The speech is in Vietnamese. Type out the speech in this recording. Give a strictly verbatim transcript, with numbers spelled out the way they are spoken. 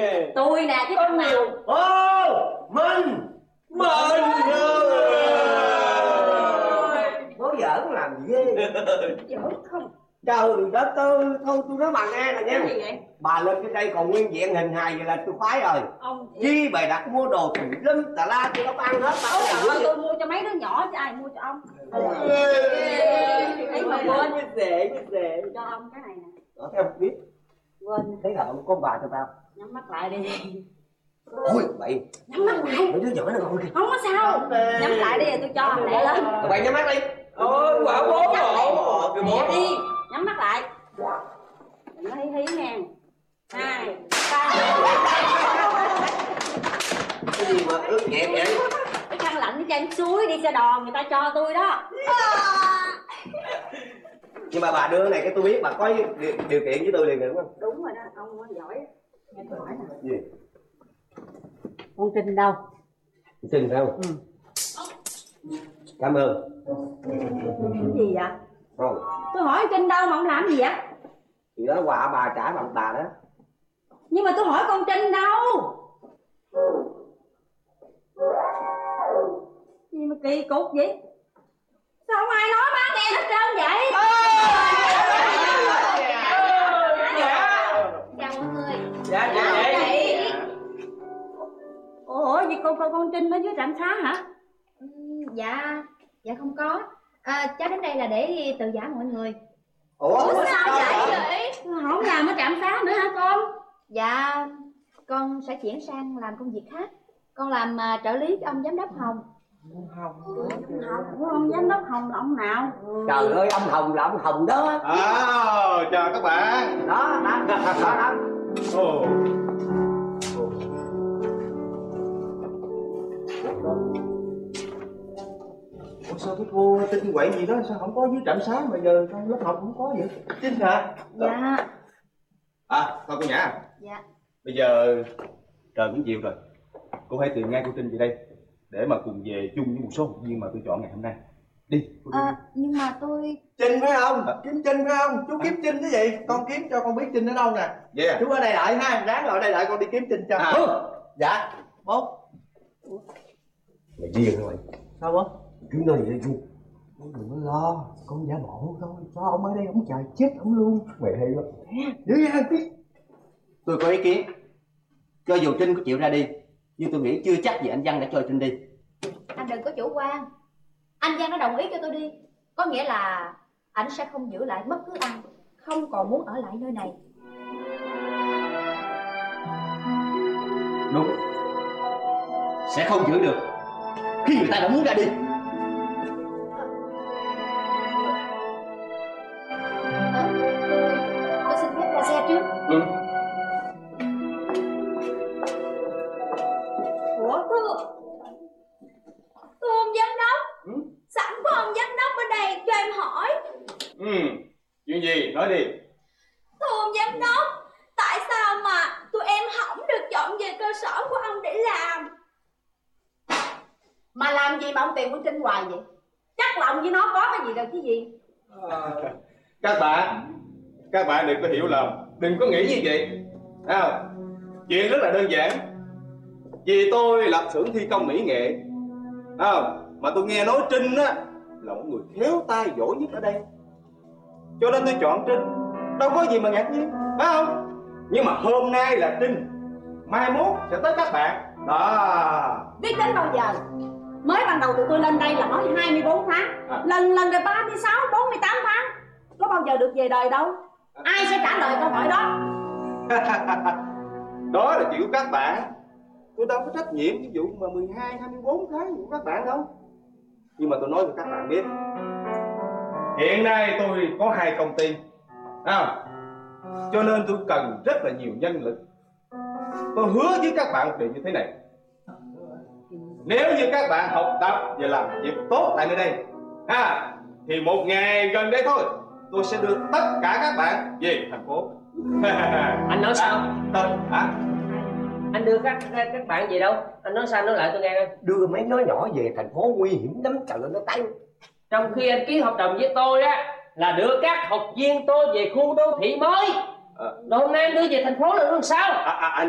Tôi nè chứ có nhiều. Ô Minh Minh bố giỡn làm gì ghê. giỡn không? Trời đất ơi, thôi tôi nói bà nghe là nghe. Cái gì vậy? Bà lên trên đây còn nguyên vẹn hình hài vậy là tôi khoái rồi. Ông Chi bày đặt mua đồ tùm lum tà la tôi đâu có ăn hết. Ôi trời ơi, tôi mua cho mấy đứa nhỏ chứ ai mua cho ông. Ấy mà quên như dễ như dễ. cho ông cái này nè. Đó theo không biết. Quên. Thế là ông có bà cho tao. Nhắm mắt lại đi. Thôi bậy. Nhắm mắt lại. Mấy đứa nhỏ nó ngồi kìa. Không có sao. Nhắm lại đi tôi cho lẹ lên. Tụi bay nhắm mắt đi. Ôi quả bố hộ. Cái bố đi. Nhắm mắt lại. Đừng có hí hí nha. Hai, ba. Cái gì mà ướt nhẹ vậy? Cái khăn lạnh cho em suối đi xe đò người ta cho tôi đó. Nhưng mà bà đưa này cái tôi biết bà có điều, điều kiện với tôi liền đúng không? Đúng rồi đó, ông nói giỏi. Nghe tôi hỏi nè. Gì? Con Trinh đâu? Trinh phải không? Ừ. Cảm ơn. Cái gì vậy? Không. Tôi hỏi Trinh đâu mà ông làm gì vậy? Thì đó quà bà trả bằng bà đó. Nhưng mà tôi hỏi con Trinh đâu? Gì mà kỳ cục vậy? Sao không ai nói má nghe hết trơn vậy? Chào mọi người. Dạ dạ chị. Ủa vậy con con con Trinh ở dưới trạm xá hả? Ừ, dạ dạ không có. À, cháu đến đây là để tự giả mọi người. Ủa, Ủa sao sao vậy vậy? Không làm ở trạm xá nữa hả con? Dạ con sẽ chuyển sang làm công việc khác. Con làm uh, trợ lý cho ông giám đốc Hồng. Hồng. Ủa ông giám đốc Hồng là ông nào? Trời ơi ông Hồng là ông Hồng đó. À, chào các bạn. Đó, đó, đó, đó, đó. Ồ. Ủa sao cái cô tin quậy gì đó sao không có dưới trạm xá mà giờ trong lớp học không có vậy? Trinh hả? Dạ. À, thôi cô Nhã. Dạ. Bây giờ trời cũng chiều rồi. Cô hãy tìm ngay cô Trinh về đây để mà cùng về chung với một số học viên mà tôi chọn ngày hôm nay. Đi. À, nhưng mà tôi Trinh phải không? Kiếm Trinh phải không? Chú kiếm Trinh cái gì? Con kiếm cho con biết Trinh ở đâu nè. Vậy à? Chú ở đây đợi ha, ráng ở đây đợi con đi kiếm Trinh cho. À. Dạ. Bố. Mày điên hả mày? Sao bố? Kiếm nơi gì đi. Đừng có lo, con giả bộ thôi. Cho ông ở đây ông trời chết ông luôn. Mày hay lắm. Dữ vậy tí. Tôi có ý kiến. Cho dù Trinh có chịu ra đi, nhưng tôi nghĩ chưa chắc gì anh Văn đã cho Trinh đi. anh đừng có chủ quan. Anh Giang đã đồng ý cho tôi đi. Có nghĩa là anh sẽ không giữ lại bất cứ ai, không còn muốn ở lại nơi này. Đúng. Sẽ không giữ được khi người ta đã muốn ra đi. À, tôi, tôi xin phép ra xe trước. Ừ. Ủa thưa Thưa ông giám đốc. Ừ? Sẵn có ông giám đốc ở đây cho em hỏi. Ừ, chuyện gì? Nói đi. Thưa ông giám đốc, tại sao mà tụi em không được chọn về cơ sở của ông để làm? Mà làm gì mà ông tìm con Trinh hoài vậy? Chắc là ông với nó có cái gì rồi chứ gì? À, các bạn, các bạn đừng có hiểu lầm, đừng có nghĩ như vậy. À, chuyện rất là đơn giản. Vì tôi lập xưởng thi công mỹ nghệ, à, mà tôi nghe nói Trinh á là một người khéo tay giỏi nhất ở đây, cho nên tôi chọn Trinh. Đâu có gì mà ngạc nhiên, phải không? Nhưng mà hôm nay là Trinh, mai mốt sẽ tới các bạn đó. Biết đến bao giờ? Mới ban đầu tụi tôi lên đây là nói hai mươi bốn tháng, à. lần lần rồi ba mươi sáu, bốn mươi tám tháng. Có bao giờ được về đời đâu. Ai sẽ trả lời câu hỏi đó? Đó là chuyện của các bạn. Tôi đâu có trách nhiệm cái vụ mà mười hai, hai mươi bốn tháng của các bạn đâu. Nhưng mà tôi nói cho các bạn biết, hiện nay tôi có hai công ty, à, cho nên tôi cần rất là nhiều nhân lực. Tôi hứa với các bạn một điều như thế này: nếu như các bạn học tập và làm việc tốt tại nơi đây, à, thì một ngày gần đây thôi tôi sẽ đưa tất cả các bạn về thành phố. Anh nói sao? Tôi hả? Anh đưa các các bạn về đâu? Anh nói sao nói lại tôi nghe coi. Đưa mấy đứa nhỏ về thành phố nguy hiểm lắm, trời ơi nó tay. Trong khi anh ký hợp đồng với tôi á là đưa các học viên tôi về khu đô thị mới. Rồi hôm nay anh đưa về thành phố là làm sao? À, à, anh